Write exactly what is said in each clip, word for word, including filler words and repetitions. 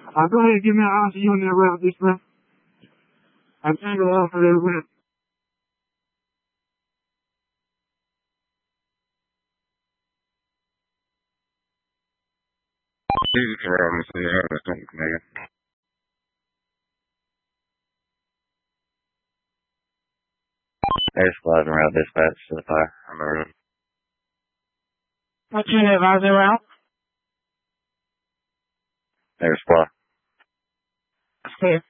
Uh, go ahead and give me an answer. You in there rap this man. I turned it off a little bit. Jesus around me, so you have to think, nigga. Air squad around dispatch to the fire. I'm already. What's your advisor route? Air squad. Clear.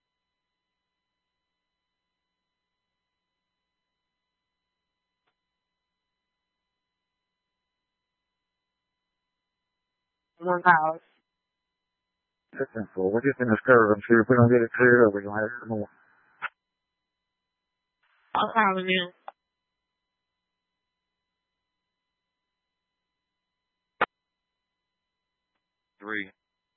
One house. Listen, fool, we're just in this curve. I'm sure if we don't get it cleared up, we're going to have some more. I'm calling you. Three.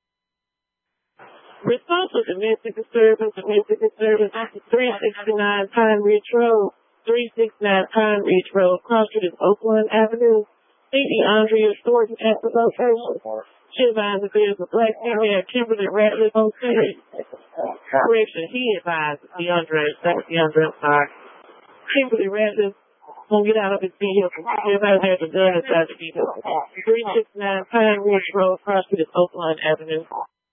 Response to domestic disturbance, domestic disturbance, three sixty-nine Pine Ridge Road, three sixty-nine Pine Ridge Road, cross street is Oakland Avenue. C D Andrea Thornton at the location. She advised that there's a black female, Kimberly Ratliff on scene. Correction, he advised DeAndre, that was DeAndre, I'm sorry. Kimberly Ratliff gonna get out of his vehicle. Everybody has a gun inside the vehicle. three sixty-nine Pine Ridge Road, cross street is Oakland Avenue.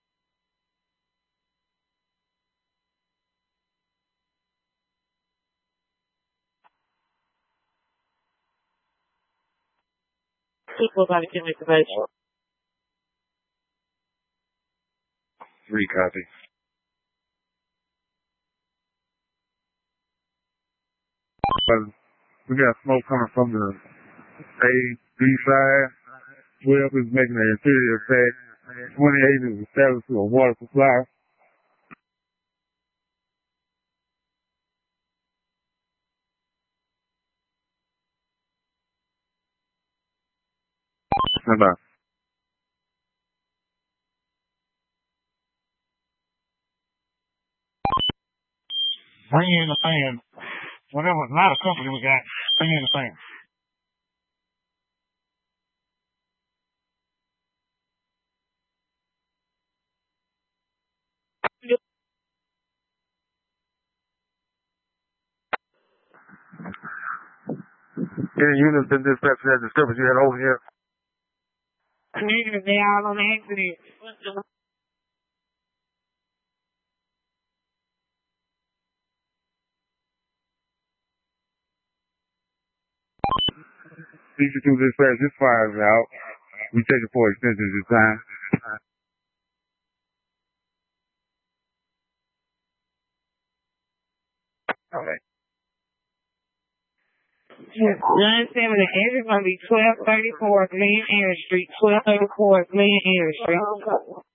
People about to give me information. Three copy. But we got smoke coming from the A, B side. twelve is making an interior attack. twenty-eight is established to a water supply. Stand by. Bring in the fan. Whatever, not a company we got. Bring in the fan. Any units been dispatched that disturbance you had over here? Negative, they all on the exit. C two dispatch, this fire is out. We take it for extensions this time. Okay. nine seven, the exit is going to be twelve thirty-four Glen Air Street, twelve thirty-four Glen Air Street.